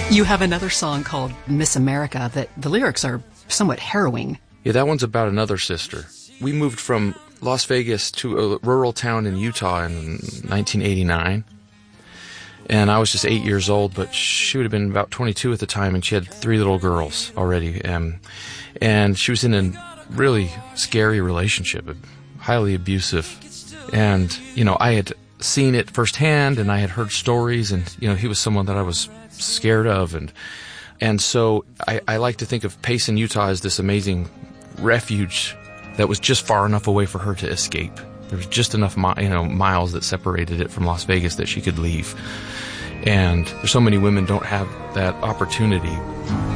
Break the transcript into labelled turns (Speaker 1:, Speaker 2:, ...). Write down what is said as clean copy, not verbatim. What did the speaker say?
Speaker 1: You have another song called Miss America that the lyrics are somewhat harrowing.
Speaker 2: Yeah, that one's about another sister. We moved from Las Vegas to a rural town in Utah in 1989. And I was just 8 years old, but she would have been about 22 at the time, and she had 3 little girls already. And she was in a really scary relationship, highly abusive. And, I had seen it firsthand, and I had heard stories, and, he was someone that I was scared of. And so I like to think of Payson, Utah as this amazing refuge that was just far enough away for her to escape. There was just enough miles that separated it from Las Vegas that she could leave. And so many women don't have that opportunity.